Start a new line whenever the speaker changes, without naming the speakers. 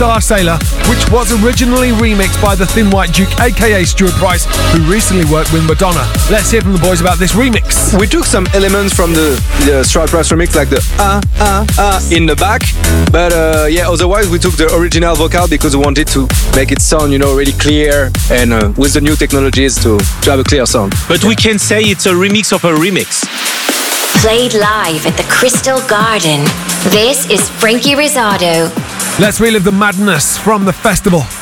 Star Sailor, which was originally remixed by the Thin White Duke, aka Stuart Price, who recently worked with Madonna. Let's hear from the boys about this remix.
We took some elements from the Stuart Price remix, like the in the back, but otherwise we took the original vocal because we wanted to make it sound, really clear, and with the new technologies to have a clear sound.
But we can say it's a remix of a remix.
Played live at the Crystal Garden. This is Frankie Rizzardo.
Let's relive the madness from the festival.